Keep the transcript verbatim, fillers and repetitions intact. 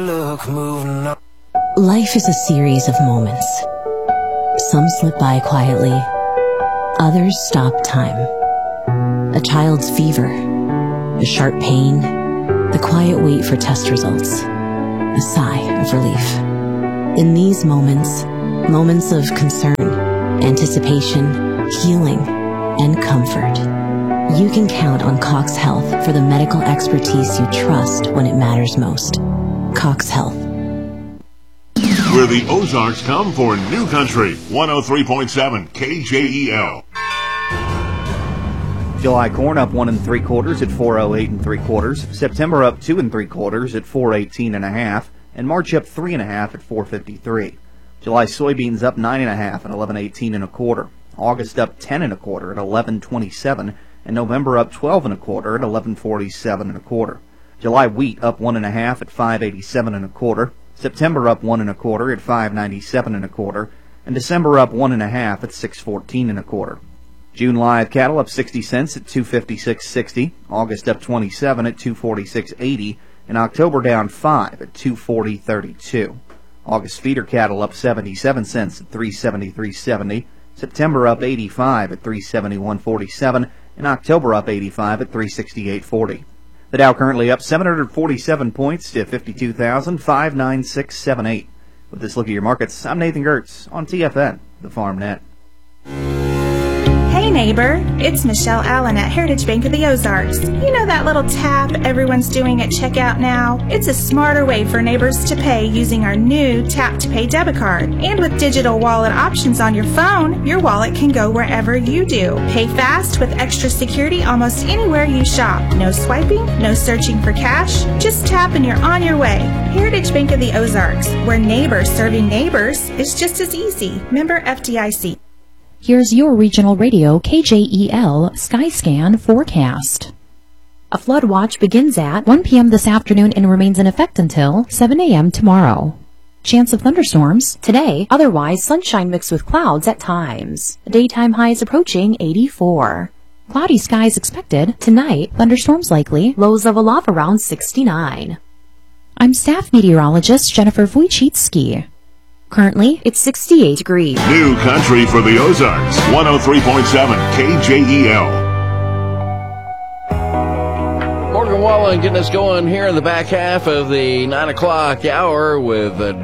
Look, moving on. Life is a series of moments. Some slip by quietly. Others stop time. A child's fever. A sharp pain. The quiet wait for test results. A sigh of relief. In these moments, moments of concern, anticipation, healing, and comfort, you can count on Cox Health for the medical expertise you trust when it matters most. Cox Health. Where the Ozarks come for New Country, one oh three point seven K J E L. July corn up one and three quarters at four oh eight and three quarters. September up two and three quarters at four eighteen and a half, and March up three and a half at four fifty-three. July soybeans up nine and a half at eleven eighteen and a quarter. August up ten and a quarter at eleven twenty-seven, and November up twelve and a quarter at eleven forty-seven and a quarter. July wheat up one and a half at five eighty-seven and a quarter. September up one and a quarter at five ninety-seven and a quarter, and December up one and a half at six fourteen and a quarter. June live cattle up sixty cents at two fifty-six sixty. August up twenty-seven at two forty-six eighty, and October down five at two forty thirty-two. August feeder cattle up seventy-seven cents at three seventy-three seventy. September up eighty-five at three seventy-one forty-seven, and October up eighty-five at three sixty-eight forty. The Dow currently up seven hundred forty-seven points to fifty-two thousand five hundred ninety-six point seven eight. With this look at your markets, I'm Nathan Gertz on T F N, the Farm Net. Hey neighbor, it's Michelle Allen at Heritage Bank of the Ozarks. You know that little tap everyone's doing at checkout now? It's a smarter way for neighbors to pay using our new Tap to Pay debit card. And with digital wallet options on your phone, your wallet can go wherever you do. Pay fast with extra security almost anywhere you shop. No swiping, no searching for cash. Just tap and you're on your way. Heritage Bank of the Ozarks, where neighbors serving neighbors is just as easy. Member F D I C. Here's your regional radio K J E L Skyscan forecast. A flood watch begins at one p.m. this afternoon and remains in effect until seven a.m. tomorrow. Chance of thunderstorms today, otherwise sunshine mixed with clouds at times. Daytime highs approaching eighty-four. Cloudy skies expected tonight, thunderstorms likely, lows level off around sixty-nine. I'm staff meteorologist Jennifer Wojcicki. Currently, it's sixty-eight degrees. New Country for the Ozarks, one oh three point seven K J E L. Morgan Wallen getting us going here in the back half of the nine o'clock hour with uh,